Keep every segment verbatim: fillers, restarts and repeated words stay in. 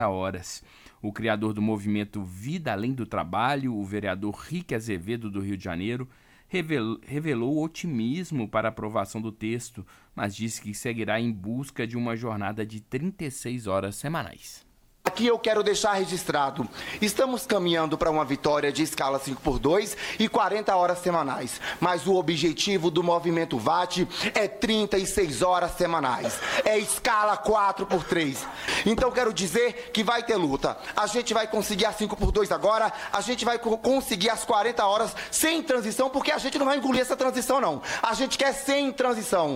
horas. O criador do movimento Vida Além do Trabalho, o vereador Rique Azevedo, do Rio de Janeiro, revelou, revelou otimismo para a aprovação do texto, mas disse que seguirá em busca de uma jornada de trinta e seis horas semanais. Aqui eu quero deixar registrado, estamos caminhando para uma vitória de escala cinco por dois e quarenta horas semanais, mas o objetivo do movimento V A T é trinta e seis horas semanais, é escala quatro por três. Então quero dizer que vai ter luta, a gente vai conseguir a cinco por dois agora, a gente vai conseguir as quarenta horas sem transição, porque a gente não vai engolir essa transição não, a gente quer sem transição.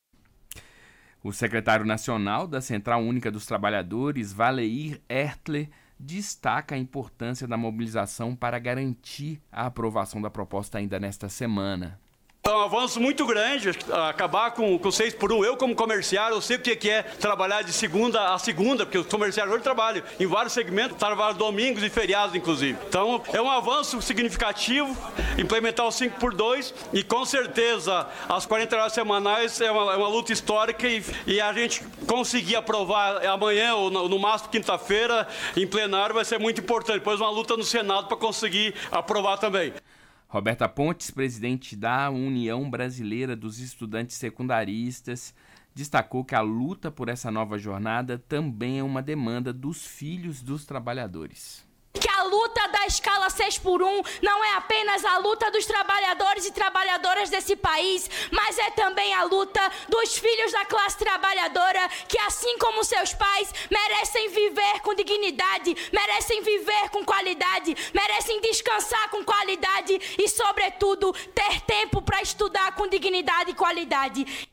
O secretário nacional da Central Única dos Trabalhadores, Valeir Ertler, destaca a importância da mobilização para garantir a aprovação da proposta ainda nesta semana. É um avanço muito grande, acabar com o seis por um. Eu, como comerciário, eu sei o que é trabalhar de segunda a segunda, porque os comerciários hoje trabalham em vários segmentos, trabalham domingos e feriados, inclusive. Então, é um avanço significativo implementar o cinco por dois e, com certeza, as quarenta horas semanais é uma, é uma luta histórica e, e a gente conseguir aprovar amanhã ou no, no máximo quinta-feira em plenário vai ser muito importante. Depois, uma luta no Senado para conseguir aprovar também. Roberta Pontes, presidente da União Brasileira dos Estudantes Secundaristas, destacou que a luta por essa nova jornada também é uma demanda dos filhos dos trabalhadores. Que a luta da escala seis por um não é apenas a luta dos trabalhadores e trabalhadoras desse país, mas é também a luta dos filhos da classe trabalhadora que, assim como seus pais, merecem viver com dignidade, merecem viver com qualidade, merecem descansar com qualidade e, sobretudo, ter tempo para estudar com dignidade e qualidade.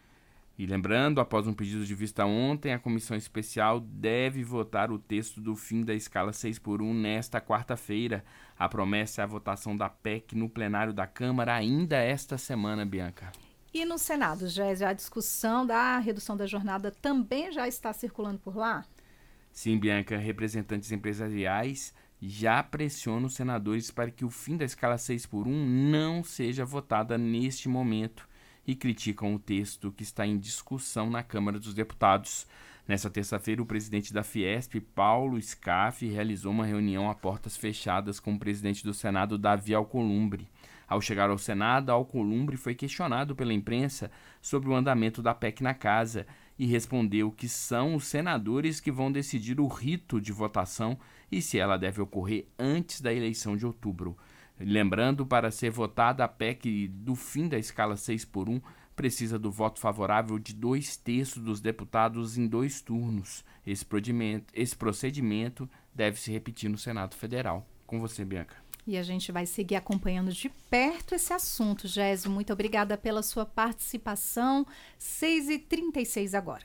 E lembrando, após um pedido de vista ontem, a comissão especial deve votar o texto do fim da escala seis por um nesta quarta-feira. A promessa é a votação da P E C no plenário da Câmara ainda esta semana, Bianca. E no Senado, Gésio, a discussão da redução da jornada também já está circulando por lá? Sim, Bianca, representantes empresariais já pressionam os senadores para que o fim da escala seis por um não seja votada neste momento e criticam o texto que está em discussão na Câmara dos Deputados. Nesta terça-feira, o presidente da Fiesp, Paulo Scaff, realizou uma reunião a portas fechadas com o presidente do Senado, Davi Alcolumbre. Ao chegar ao Senado, Alcolumbre foi questionado pela imprensa sobre o andamento da P E C na casa e respondeu que são os senadores que vão decidir o rito de votação e se ela deve ocorrer antes da eleição de outubro. Lembrando, para ser votada a P E C do fim da escala seis por um, precisa do voto favorável de dois terços dos deputados em dois turnos. Esse procedimento, esse procedimento deve se repetir no Senado Federal. Com você, Bianca. E a gente vai seguir acompanhando de perto esse assunto, Gésio. Muito obrigada pela sua participação. seis e trinta e seis agora.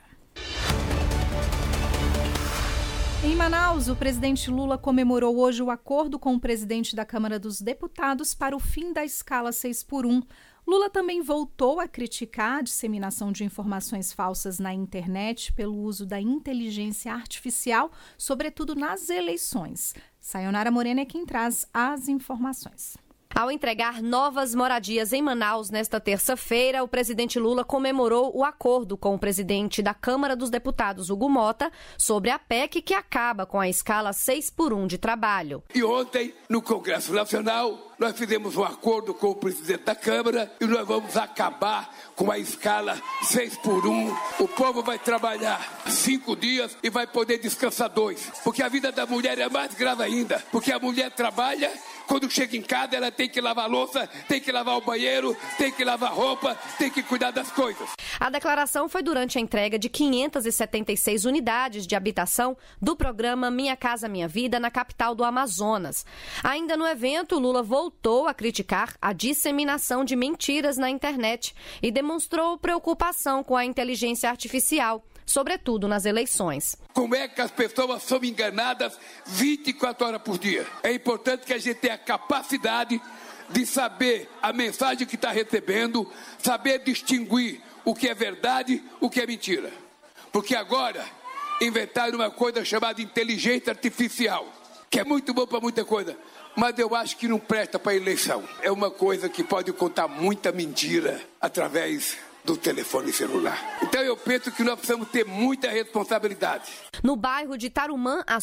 Em Manaus, o presidente Lula comemorou hoje o acordo com o presidente da Câmara dos Deputados para o fim da escala seis por um. Lula também voltou a criticar a disseminação de informações falsas na internet pelo uso da inteligência artificial, sobretudo nas eleições. Sayonara Morena é quem traz as informações. Ao entregar novas moradias em Manaus nesta terça-feira, o presidente Lula comemorou o acordo com o presidente da Câmara dos Deputados, Hugo Mota, sobre a P E C que acaba com a escala seis por um de trabalho. E ontem, no Congresso Nacional, nós fizemos um acordo com o presidente da Câmara e nós vamos acabar com a escala seis por um. O povo vai trabalhar cinco dias e vai poder descansar dois. Porque a vida da mulher é mais grave ainda. Porque a mulher trabalha, quando chega em casa ela tem que lavar a louça, tem que lavar o banheiro, tem que lavar roupa, tem que cuidar das coisas. A declaração foi durante a entrega de quinhentas e setenta e seis unidades de habitação do programa Minha Casa Minha Vida na capital do Amazonas. Ainda no evento, Lula voltou a criticar a disseminação de mentiras na internet e demonstrou preocupação com a inteligência artificial, sobretudo nas eleições. Como é que as pessoas são enganadas vinte e quatro horas por dia? É importante que a gente tenha a capacidade de saber a mensagem que está recebendo, saber distinguir o que é verdade, o que é mentira. Porque agora inventaram uma coisa chamada inteligência artificial, que é muito bom para muita coisa, mas eu acho que não presta para eleição. É uma coisa que pode contar muita mentira através do telefone celular. Então eu penso que nós precisamos ter muita responsabilidade. No bairro de Tarumã, a